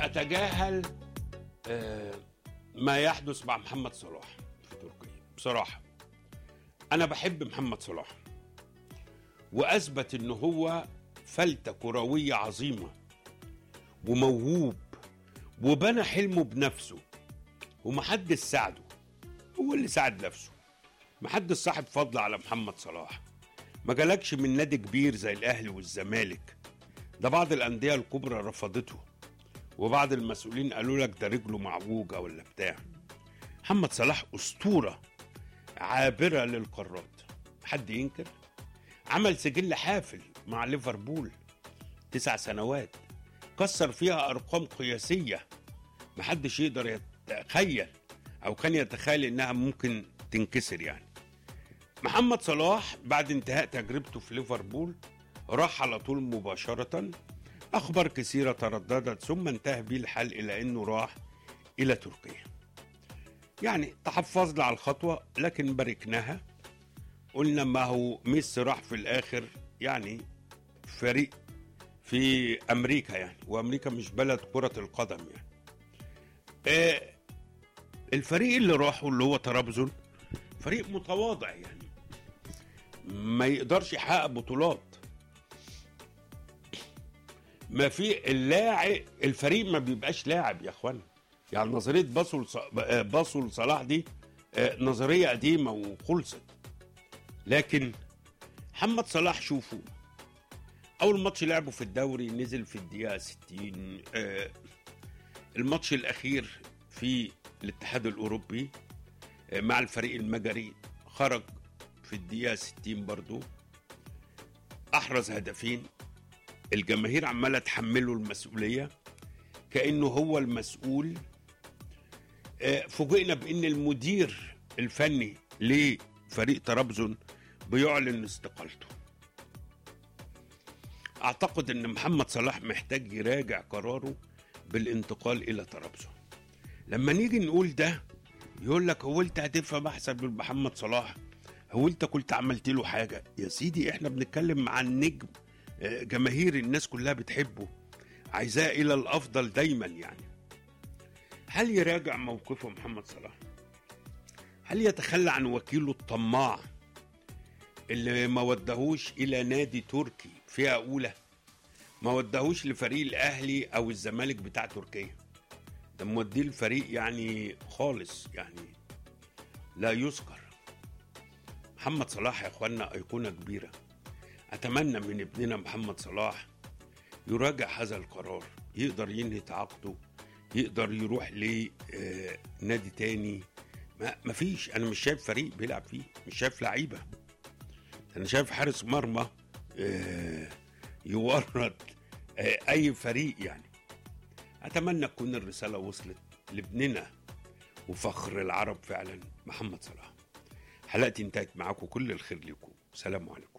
اتجاهل ما يحدث مع محمد صلاح في تركيا. بصراحه انا بحب محمد صلاح، واثبت ان هو فلتة كروية عظيمة وموهوب، وبنى حلمه بنفسه ومحدش ساعده، هو اللي ساعد نفسه. محدش صاحب فضل على محمد صلاح، ما جالكش من نادي كبير زي الاهلي والزمالك، ده بعض الانديه الكبرى رفضته، وبعض المسؤولين قالوا لك ده رجله معوجه ولا بتاع. محمد صلاح اسطوره عابره للقارات، حد ينكر؟ عمل سجل حافل مع ليفربول 9 سنوات، كسر فيها ارقام قياسيه محدش يقدر يتخيل او كان يتخيل انها ممكن تنكسر يعني. محمد صلاح بعد انتهاء تجربته في ليفربول راح على طول مباشرة، أخبار كثيرة ترددت، ثم انتهى به الحال إلى أنه راح إلى تركيا. يعني تحفظنا على الخطوة لكن باركناها، قلنا ما هو ميسي راح في الآخر يعني فريق في أمريكا يعني، وأمريكا مش بلد كرة القدم يعني. الفريق اللي راحوا اللي هو طرابزون فريق متواضع يعني، ما يقدرش يحقق بطولات. ما في اللاعب الفريق ما بيبقاش لاعب يا اخوانا، يعني نظريه باصوا لصلاح دي نظريه قديمه وخلصت. لكن محمد صلاح شوفوا اول ماتش لعبه في الدوري نزل في الدقيقه 60. الماتش الاخير في الاتحاد الاوروبي مع الفريق المجري خرج في الدقيقه 60 برضو، احرز هدفين. الجماهير عماله تحمله المسؤوليه كانه هو المسؤول. فوجئنا بان المدير الفني لفريق طرابزون بيعلن استقالته. اعتقد ان محمد صلاح محتاج يراجع قراره بالانتقال الى طرابزون. لما نيجي نقول ده يقول لك هو انت هتفهم احسن من محمد صلاح، هو انت كنت عملت له حاجه؟ يا سيدي احنا بنتكلم عن نجم جماهير الناس كلها بتحبه، عايزاه الى الافضل دايما يعني. هل يراجع موقفه محمد صلاح؟ هل يتخلى عن وكيله الطماع اللي ما ودهوش الى نادي تركي فئة اولى، ما ودهوش لفريق الاهلي او الزمالك بتاع تركيا، ده موديه الفريق يعني خالص يعني لا يذكر. محمد صلاح يا اخوانا ايقونة كبيرة. اتمنى من ابننا محمد صلاح يراجع هذا القرار، يقدر ينهي تعاقده، يقدر يروح لنادي تاني. ما فيش، انا مش شايف فريق بيلعب فيه، مش شايف لعيبه، انا شايف حارس مرمى يورط اي فريق يعني. اتمنى تكون الرساله وصلت لابننا وفخر العرب فعلا محمد صلاح. حلقتي انتهت معاكم، كل الخير لكم، سلام عليكم.